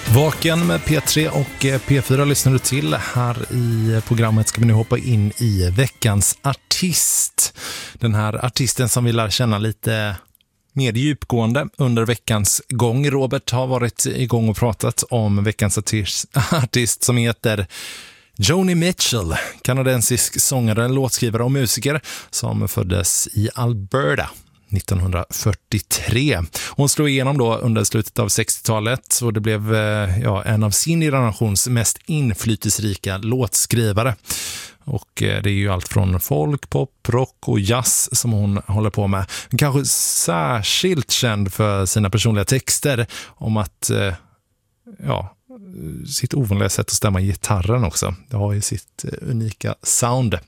Vaken med P3 och P4 lyssnar du till. Här i programmet ska vi nu hoppa in i veckans artist. Den här artisten som vi lär känna lite mer djupgående under veckans gång. Robert har varit igång och pratat om veckans artist som heter Joni Mitchell, kanadensisk sångare, låtskrivare och musiker som föddes i Alberta 1943. Hon slog igenom då under slutet av 60-talet och det blev en av sin generations mest inflytelserika låtskrivare. Och det är ju allt från folk, pop, rock och jazz som hon håller på med. Kanske särskilt känd för sina personliga texter om att sitt ovanliga sätt att stämma gitarren också. Det har ju sitt unika sound.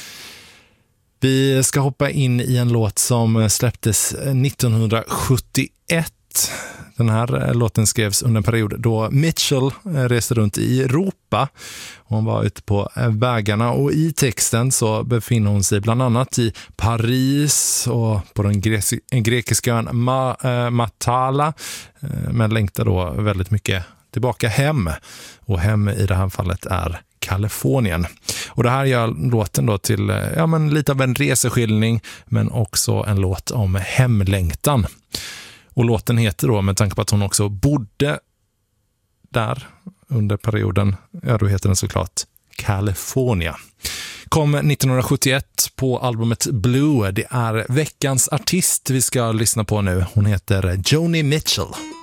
Vi ska hoppa in i en låt som släpptes 1971. Den här låten skrevs under en period då Mitchell reste runt i Europa. Hon var ute på vägarna och i texten så befinner hon sig bland annat i Paris och på den grekiska ön Matala. Men längtar då väldigt mycket tillbaka hem. Och hem i det här fallet är Kalifornien. Och det här gör låten då till lite av en reseskildring men också en låt om hemlängtan. Och låten heter då, med tanke på att hon också bodde där under perioden, då heter den såklart California. Kom 1971 på albumet Blue. Det är veckans artist vi ska lyssna på nu. Hon heter Joni Mitchell.